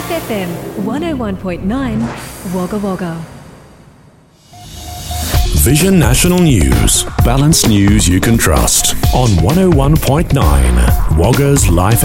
Life FM 101.9 Wagga Wagga. Vision National News. Balanced news you can trust on 101.9 Wagga's Life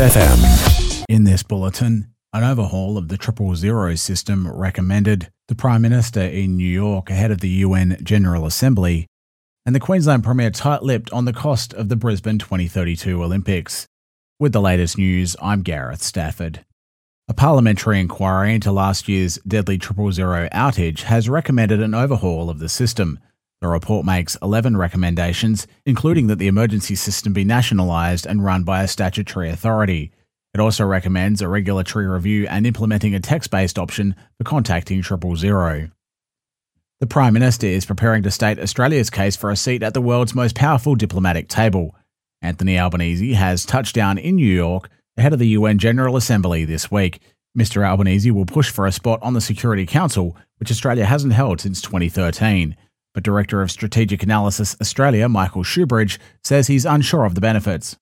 FM. In this bulletin, an overhaul of the 000 system recommended, the Prime Minister in New York ahead of the UN General Assembly, and the Queensland Premier tight-lipped on the cost of the Brisbane 2032 Olympics. With the latest news, I'm Gareth Stafford. A parliamentary inquiry into last year's deadly 000 outage has recommended an overhaul of the system. The report makes 11 recommendations, including that the emergency system be nationalised and run by a statutory authority. It also recommends a regulatory review and implementing a text-based option for contacting 000. The Prime Minister is preparing to state Australia's case for a seat at the world's most powerful diplomatic table. Anthony Albanese has touched down in New York ahead of the UN General Assembly this week. Mr Albanese will push for a spot on the Security Council, which Australia hasn't held since 2013. But Director of Strategic Analysis Australia, Michael Shoebridge, says he's unsure of the benefits.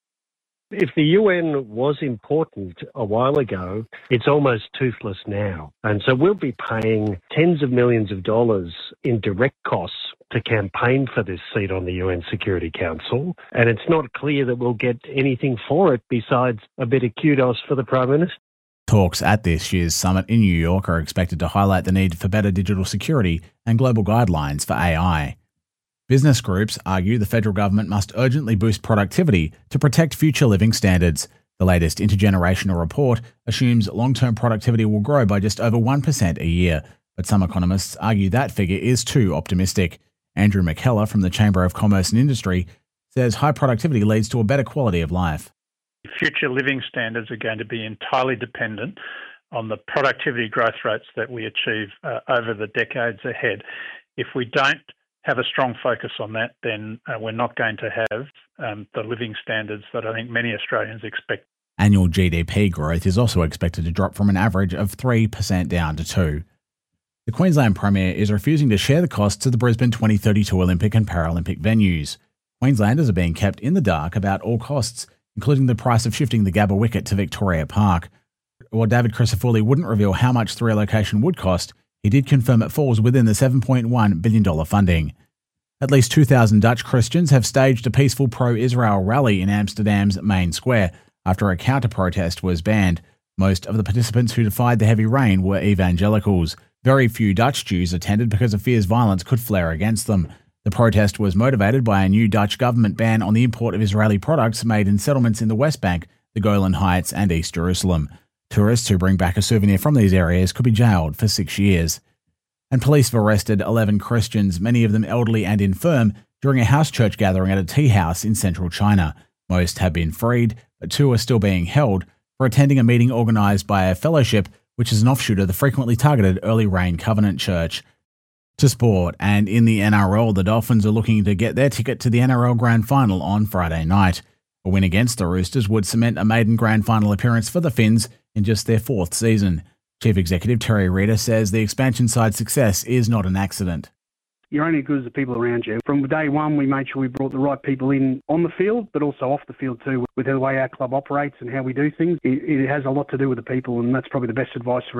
If the UN was important a while ago, it's almost toothless now. And so we'll be paying tens of millions of dollars in direct costs to campaign for this seat on the UN Security Council. And it's not clear that we'll get anything for it besides a bit of kudos for the Prime Minister. Talks at this year's summit in New York are expected to highlight the need for better digital security and global guidelines for AI. Business groups argue the federal government must urgently boost productivity to protect future living standards. The latest intergenerational report assumes long-term productivity will grow by just over 1% a year, but some economists argue that figure is too optimistic. Andrew McKellar from the Chamber of Commerce and Industry says high productivity leads to a better quality of life. Future living standards are going to be entirely dependent on the productivity growth rates that we achieve over the decades ahead. If we don't have a strong focus on that, then we're not going to have the living standards that I think many Australians expect. Annual GDP growth is also expected to drop from an average of 3% down to 2%. The Queensland Premier is refusing to share the costs of the Brisbane 2032 Olympic and Paralympic venues. Queenslanders are being kept in the dark about all costs, including the price of shifting the Gabba wicket to Victoria Park. While David Crisafulli wouldn't reveal how much the relocation would cost, he did confirm it falls within the $7.1 billion funding. At least 2,000 Dutch Christians have staged a peaceful pro-Israel rally in Amsterdam's main square after a counter-protest was banned. Most of the participants who defied the heavy rain were evangelicals. Very few Dutch Jews attended because of fears violence could flare against them. The protest was motivated by a new Dutch government ban on the import of Israeli products made in settlements in the West Bank, the Golan Heights and East Jerusalem. Tourists who bring back a souvenir from these areas could be jailed for 6 years. And police have arrested 11 Christians, many of them elderly and infirm, during a house church gathering at a tea house in central China. Most have been freed, but 2 are still being held for attending a meeting organised by a fellowship, which is an offshoot of the frequently targeted Early Rain Covenant Church. To sport, and in the NRL, the Dolphins are looking to get their ticket to the NRL Grand Final on Friday night. A win against the Roosters would cement a maiden Grand Final appearance for the Finns in just their 4th season. Chief Executive Terry Reeder says the expansion side's success is not an accident. You're only as good as the people around you. From day one, we made sure we brought the right people in on the field, but also off the field too, with the way our club operates and how we do things. It has a lot to do with the people, and that's probably the best advice for